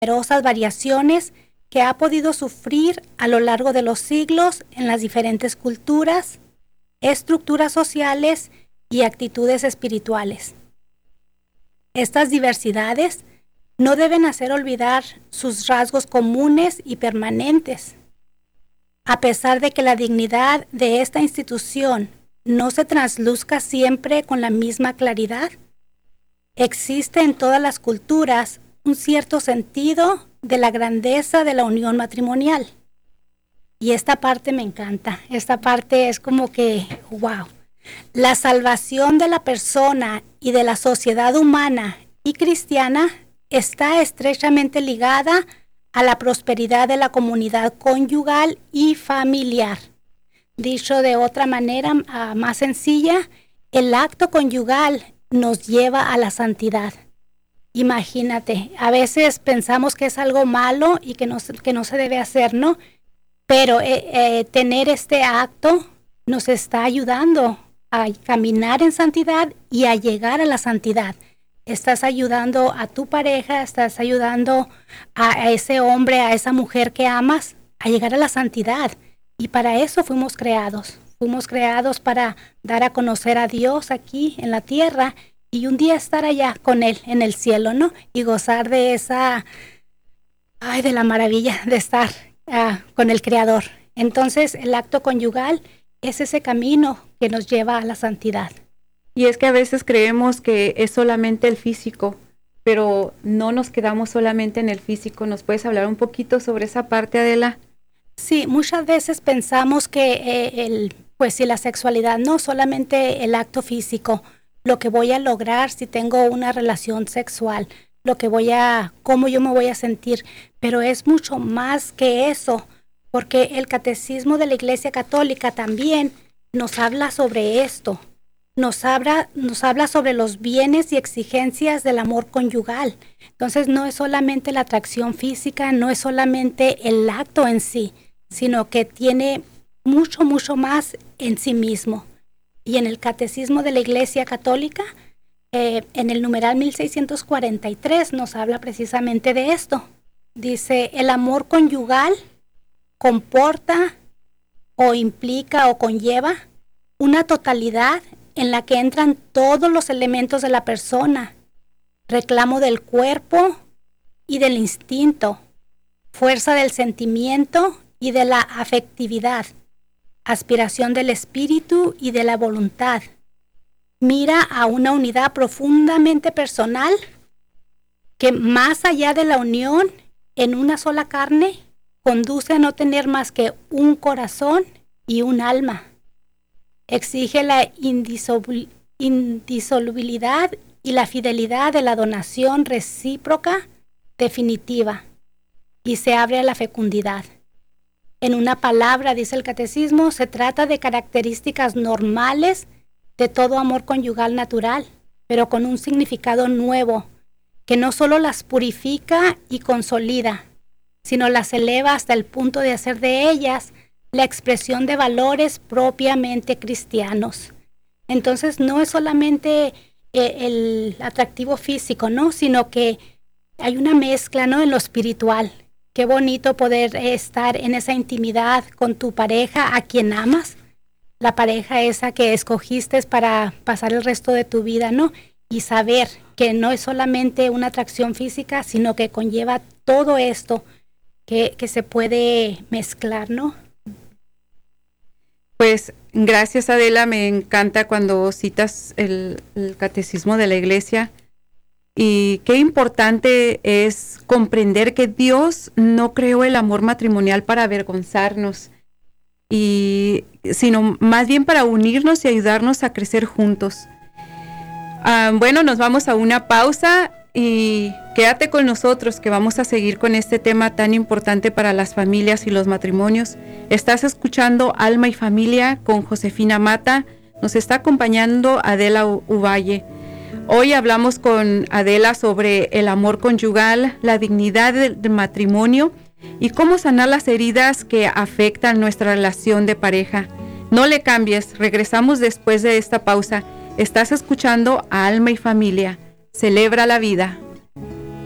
numerosas variaciones que ha podido sufrir a lo largo de los siglos en las diferentes culturas, estructuras sociales y actitudes espirituales. Estas diversidades no deben hacer olvidar sus rasgos comunes y permanentes. A pesar de que la dignidad de esta institución no se trasluzca siempre con la misma claridad, existe en todas las culturas un cierto sentido de la grandeza de la unión matrimonial. Y esta parte me encanta. Esta parte es como que, wow. La salvación de la persona y de la sociedad humana y cristiana está estrechamente ligada a la prosperidad de la comunidad conyugal y familiar. Dicho de otra manera más sencilla, el acto conyugal nos lleva a la santidad. Imagínate, a veces pensamos que es algo malo y que no se debe hacer, ¿no? Pero tener este acto nos está ayudando a caminar en santidad y a llegar a la santidad. Estás ayudando a tu pareja, estás ayudando a ese hombre, a esa mujer que amas, a llegar a la santidad. Y para eso fuimos creados. Fuimos creados para dar a conocer a Dios aquí en la tierra y un día estar allá con Él en el cielo, ¿no? Y gozar de de la maravilla de estar con el Creador. Entonces, el acto conyugal es ese camino que nos lleva a la santidad. Y es que a veces creemos que es solamente el físico, pero no nos quedamos solamente en el físico. ¿Nos puedes hablar un poquito sobre esa parte, Adela? Sí, muchas veces pensamos que si la sexualidad no solamente el acto físico, lo que voy a lograr si tengo una relación sexual, cómo yo me voy a sentir, pero es mucho más que eso, porque el Catecismo de la Iglesia Católica también nos habla sobre esto. Nos habla sobre los bienes y exigencias del amor conyugal. Entonces no es solamente la atracción física, no es solamente el acto en sí, sino que tiene mucho, mucho más en sí mismo. Y en el Catecismo de la Iglesia Católica, en el numeral 1643, nos habla precisamente de esto. Dice, el amor conyugal comporta o implica o conlleva una totalidad en la que entran todos los elementos de la persona, reclamo del cuerpo y del instinto, fuerza del sentimiento y de la afectividad, aspiración del espíritu y de la voluntad. Mira a una unidad profundamente personal que más allá de la unión en una sola carne, conduce a no tener más que un corazón y un alma. Exige la indisolubilidad y la fidelidad de la donación recíproca definitiva y se abre a la fecundidad. En una palabra, dice el Catecismo, se trata de características normales de todo amor conyugal natural, pero con un significado nuevo, que no solo las purifica y consolida, sino las eleva hasta el punto de hacer de ellas la expresión de valores propiamente cristianos. Entonces no es solamente el atractivo físico, ¿no? Sino que hay una mezcla, ¿no? En lo espiritual. Qué bonito poder estar en esa intimidad con tu pareja, a quien amas, la pareja esa que escogiste para pasar el resto de tu vida, ¿no? Y saber que no es solamente una atracción física, sino que conlleva todo esto que se puede mezclar, ¿no? Pues gracias, Adela, me encanta cuando citas el Catecismo de la Iglesia. Y qué importante es comprender que Dios no creó el amor matrimonial para avergonzarnos, sino más bien para unirnos y ayudarnos a crecer juntos. Bueno, nos vamos a una pausa y quédate con nosotros que vamos a seguir con este tema tan importante para las familias y los matrimonios. Estás escuchando Alma y Familia con Josefina Mata. Nos está acompañando Adela Uvalle. Hoy hablamos con Adela sobre el amor conyugal, la dignidad del matrimonio y cómo sanar las heridas que afectan nuestra relación de pareja. No le cambies, regresamos después de esta pausa. Estás escuchando a Alma y Familia. Celebra la vida.